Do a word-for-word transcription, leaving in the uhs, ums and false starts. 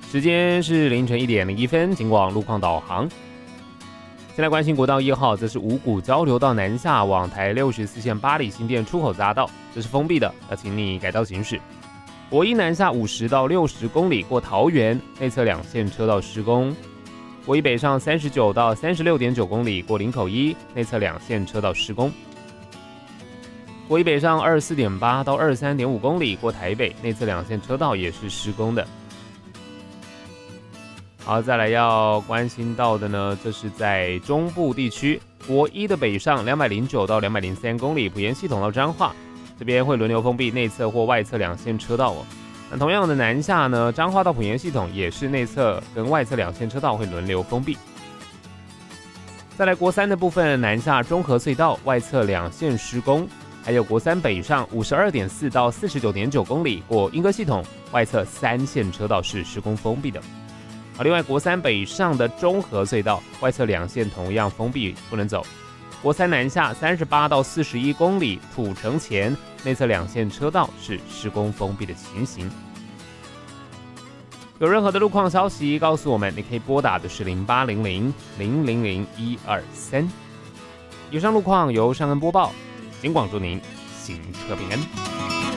时间是凌晨一点零一分，警广路况导航。先来关心国道一号，这是五股交流道南下往台六十四线八里新店出口匝道，这是封闭的，要请你改道行驶。国一南下五十到六十公里过桃园，内侧两线车道施工。国一北上三十九到三十六点九公里过林口一，内侧两线车道施工。国一北上二十四点八到二十三点五公里过台北，内侧两线车道也是施工的。好，再来要关心到的呢，这是在中部地区，国一的北上两百零九到两百零三公里，埔盐系统到彰化，这边会轮流封闭内侧或外侧两线车道哦。那同样的南下呢，彰化到埔盐系统也是内侧跟外侧两线车道会轮流封闭。再来国三的部分，南下中和隧道外侧两线施工，还有国三北上五十二点四到四十九点九公里过莺歌系统，外侧三线车道是施工封闭的。好，另外国三北上的中和隧道外侧两线同样封闭，不能走。国三南下三十八到四十一公里土城前，内侧两线车道是施工封闭的情形。有任何的路况消息告诉我们，你可以拨打的是零八零零零零零一二三。以上路况由尚恩播报，警广祝您行车平安。